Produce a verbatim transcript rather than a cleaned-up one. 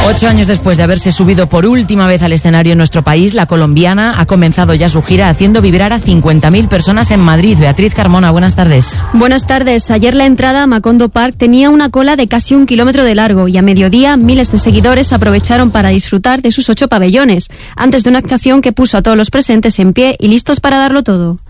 Ocho años después de haberse subido por última vez al escenario en nuestro país, la colombiana ha comenzado ya su gira haciendo vibrar a cincuenta mil personas en Madrid. Beatriz Carmona, buenas tardes. Buenas tardes. Ayer la entrada a Macondo Park tenía una cola de casi un kilómetro de largo y a mediodía miles de seguidores aprovecharon para disfrutar de sus ocho pabellones, antes de una actuación que puso a todos los presentes en pie y listos para darlo todo.